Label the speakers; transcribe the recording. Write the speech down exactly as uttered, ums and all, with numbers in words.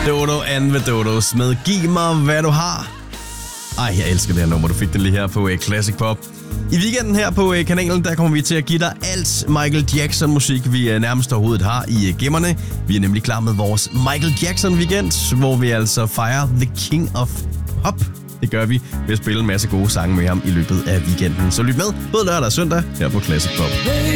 Speaker 1: Dodo and the Dodos med Giv mig, hvad du har. Ej, jeg elsker det her nummer. Du fik den lige her på uh, Classic Pop. I weekenden her på uh, kanalen, der kommer vi til at give dig alt Michael Jackson-musik, vi uh, nærmest overhovedet har i uh, gemmerne. Vi er nemlig klar med vores Michael Jackson-weekend, hvor vi altså fejrer The King of Pop. Det gør vi ved at spille en masse gode sange med ham i løbet af weekenden. Så lyt med både lørdag og søndag her på Classic Pop.